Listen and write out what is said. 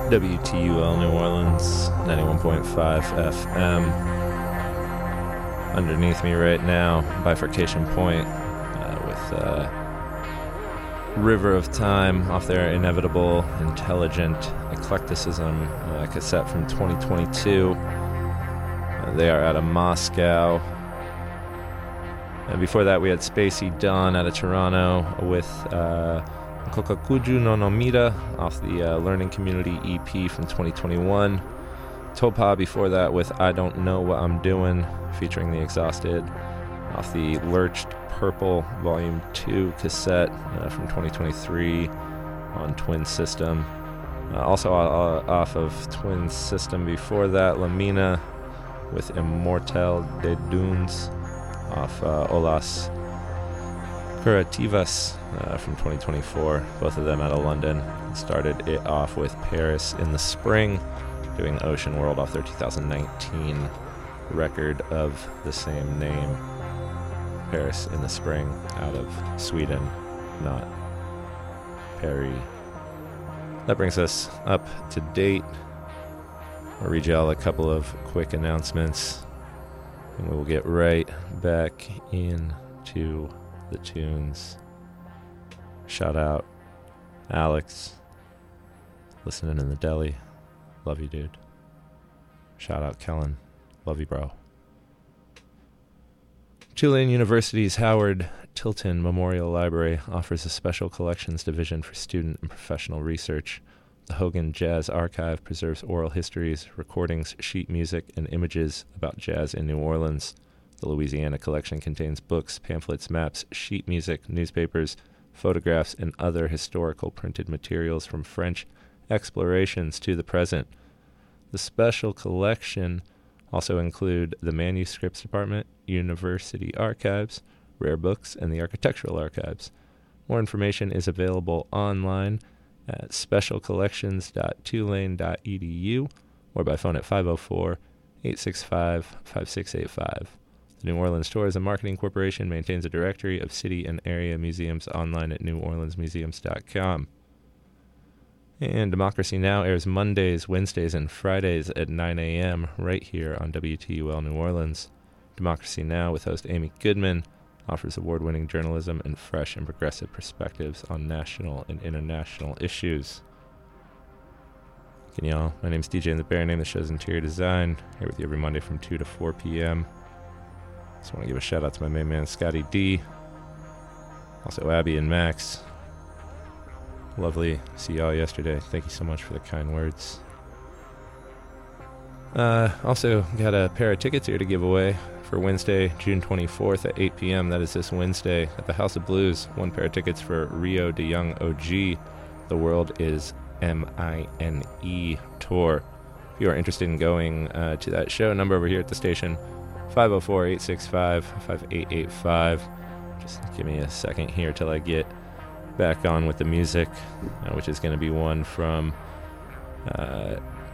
WTUL New Orleans, 91.5 FM. Underneath me right now, Bifurcation Point with River of Time off their Inevitable Intelligent Eclecticism cassette from 2022. They are out of Moscow. And before that, we had Spacey Dawn out of Toronto with Kokakuju no Nomida off the Learning Community EP from 2021. Topa before that with I Don't Know What I'm Doing featuring The Exhausted off the Lurched Purple Volume 2 cassette from 2023 on Twin System. Also off of Twin System before that, Lamina with Immortal de Dunes off Olas Curativas from 2024, both of them out of London. Started it off with Paris in the Spring, doing Ocean World off their 2019 record of the same name. Paris in the Spring out of Sweden, not Paris. That brings us up to date. I'll read y'all a couple of quick announcements, and we'll get right back into the tunes. Shout out Alex, listening in the deli. Love you, dude. Shout out Kellen. Love you, bro. Tulane University's Howard Tilton Memorial Library offers a special collections division for student and professional research. The Hogan Jazz Archive preserves oral histories, recordings, sheet music, and images about jazz in New Orleans. The Louisiana collection contains books, pamphlets, maps, sheet music, newspapers, photographs, and other historical printed materials from French explorations to the present. The special collection also include the Manuscripts Department, University Archives, Rare Books, and the Architectural Archives. More information is available online at specialcollections.tulane.edu or by phone at 504-865-5685. The New Orleans Tourism Marketing Corporation maintains a directory of city and area museums online at neworleansmuseums.com. And Democracy Now! Airs Mondays, Wednesdays, and Fridays at 9 a.m. right here on WTUL New Orleans. Democracy Now! With host Amy Goodman offers award-winning journalism and fresh and progressive perspectives on national and international issues. Again, y'all, my name's DJ and the Bear Name. The show's Interior Design. Here with you every Monday from 2 to 4 p.m. Just want to give a shout out to my main man, Scotty D. Also, Abby and Max. Lovely to see y'all yesterday. Thank you so much for the kind words. Also, got a pair of tickets here to give away for Wednesday, June 24th at 8 p.m. That is this Wednesday at the House of Blues. One pair of tickets for Rio de Young OG. The World is MINE Tour. If you are interested in going to that show, number over here at the station, 504-865-5885. Just give me a second here till I get back on with the music, which is going to be one from